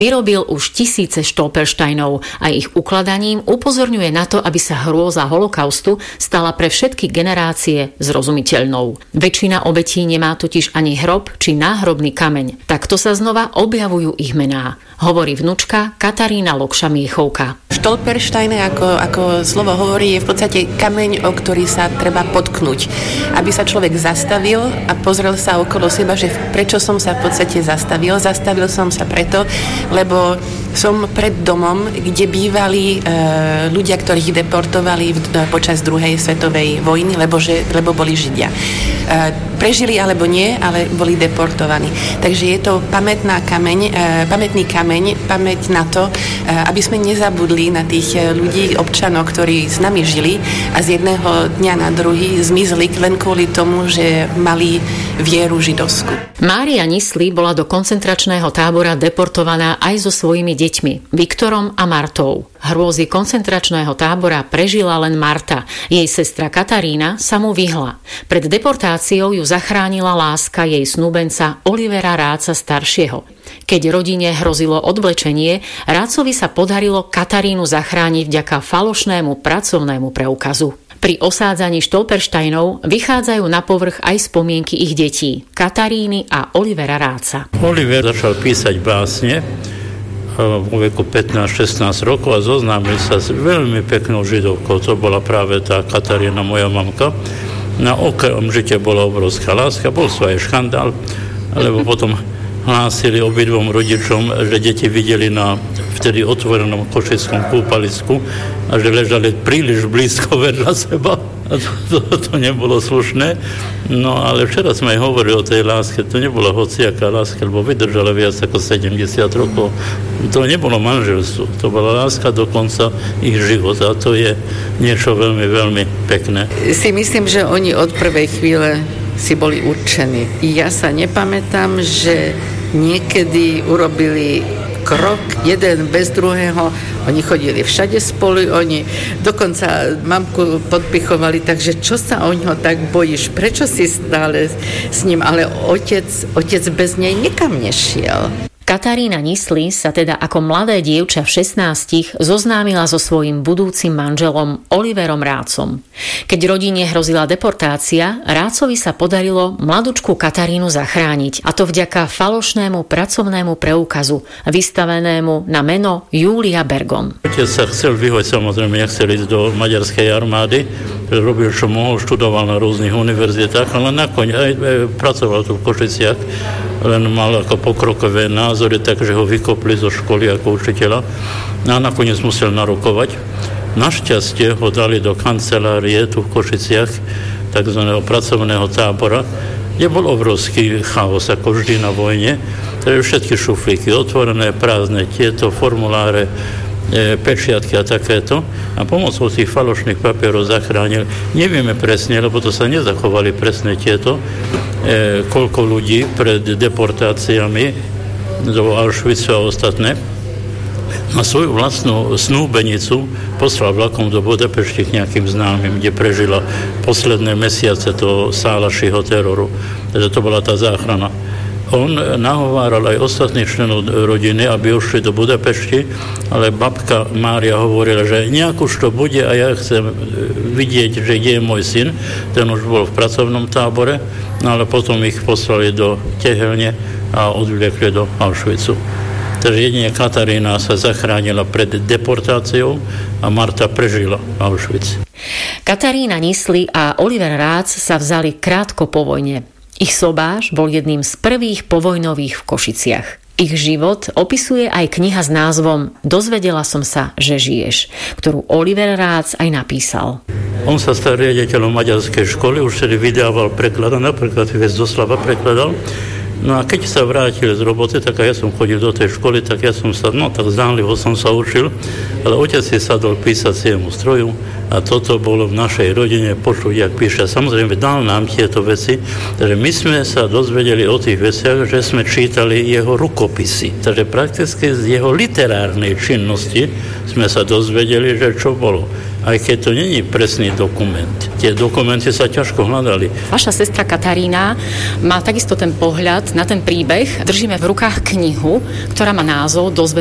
Vyrobil už tisíce Stolpersteinov a ich ukladaním upozorňuje na to, aby sa hrôza holokaustu stala pre všetky generácie zrozumiteľnou. Väčšina obetí nemá totiž ani hrob či náhrobný kameň. Takto sa znova objavujú ich mená, hovorí vnučka Katarína Lokša-Miechovka. Stolpersteine, ako slovo hovorí, je v podstate kameň, o ktorý sa treba potknúť. Aby sa človek zastavil a pozrel sa okolo seba, že prečo som sa v podstate zastavil. Zastavil som sa preto, lebo som pred domom, kde bývali ľudia, ktorých deportovali počas druhej svetovej vojny, lebo boli Židia. Prežili alebo nie, ale boli deportovaní. Takže je to pamätný kameň, pamäť na to, aby sme nezabudli na tých ľudí, občanov, ktorí s nami žili a z jedného dňa na druhý zmizli len kvôli tomu, že mali vieru židovskú. Mária Nisli bola do koncentračného tábora deportovaná aj so svojimi deťmi, Viktorom a Martou. Hrôzy koncentračného tábora prežila len Marta. Jej sestra Katarína sa mu vyhla. Pred deportáciou ju zachránila láska jej snúbenca Olivera Ráca staršieho. Keď rodine hrozilo odvlečenie, Rácovi sa podarilo Katarínu zachrániť vďaka falošnému pracovnému preukazu. Pri osádzaní Stolpersteinov vychádzajú na povrch aj spomienky ich detí, Kataríny a Olivera Ráca. Oliver začal písať básne vo veku 15-16 rokov a zoznámil sa s veľmi peknou židovkou. To bola práve tá Katarína, moja mamka. Na okamžite bola obrovská láska, bol to aj škandál, lebo potom hlásili obidvom rodičom, že deti videli na vtedy otvorenom košickom kúpalisku a že ležali príliš blízko vedľa seba. A to nebolo slušné. No ale včera sme aj hovorili o tej láske. To nebola hociaká láska, lebo vydržala viac ako 70 rokov. To nebolo manželstvo. To bola láska do konca ich života. A to je niečo veľmi, veľmi pekné. Si myslím, že oni od prvej chvíle si boli určení. Ja sa nepamätám, že niekedy urobili krok jeden bez druhého. Oni chodili všade spolu, oni dokonca mamku podpichovali, takže čo sa o ňo tak bojíš? Prečo si stále s ním? Ale otec bez nej nikam nešiel. Katarína Nisli sa teda ako mladé dievča v 16 zoznámila so svojím budúcim manželom Oliverom Rácom. Keď rodine hrozila deportácia, Rácovi sa podarilo mladučku Katarínu zachrániť, a to vďaka falošnému pracovnému preukazu, vystavenému na meno Júlia Bergon. Otec sa chcel vyhovať, samozrejme, nechcel ísť do maďarskej armády, robil čo mohol, študoval na rôznych univerzitách, ale nakoniec aj pracoval tu v Košiciach, len mal ako pokrokové názory, takže ho vykopli zo školy ako učiteľa a nakoniec musel narokovať. Našťastie ho dali do kancelárie tu v Košiciach, takzvaného pracovného tábora, kde bol obrovský chaos, ako vždy na vojne. Takže všetky šuflíky otvorené, prázdne, tieto formuláre, pečiatky a takéto. A pomocou tých falošných papierov zachránil. Nevieme presne, lebo to sa nezachovali presne tieto, koľko ľudí pred deportáciami do Auschwitzu a ostatné. Na svoju vlastnú snúbenicu poslal vlakom do Budapešti k nejakým známym, kde prežila posledné mesiace toho sálašího teroru. Takže to bola tá záchrana. On nahováral aj ostatných členov rodiny, aby ušli do Budapešti, ale babka Mária hovorila, že nejak už to bude a ja chcem vidieť, že kde je môj syn. Ten už bol v pracovnom tábore, no ale potom ich poslali do Tehelne a odvliekli do Auschwitzu. Takže jedine Katarína sa zachránila pred deportáciou a Marta prežila Auschwitz. Katarína Nisli a Oliver Rác sa vzali krátko po vojne. Ich sobáš bol jedným z prvých povojnových v Košiciach. Ich život opisuje aj kniha s názvom Dozvedela som sa, že žiješ, ktorú Oliver Rác aj napísal. On sa stal riaditeľom maďarskej školy, už tedy vydával preklad, napríklad Hviezdoslava prekladal. No a keď sa vrátil z roboty, tak ja som chodil do tej školy, tak ja som sa, tak zdánlivo som sa učil, ale otec si sadol písaciemu stroju a toto bolo v našej rodine počuť, jak píše. Samozrejme, dal nám tieto veci, takže my sme sa dozvedeli o tých veciach, že sme čítali jeho rukopisy. Takže prakticky z jeho literárnej činnosti sme sa dozvedeli, že čo bolo. aj keď to nie je presný dokument. Tie dokumenty sa ťažko hľadali. Vaša sestra Katarína má takisto ten pohľad na ten príbeh. Držíme v rukách knihu, ktorá má názov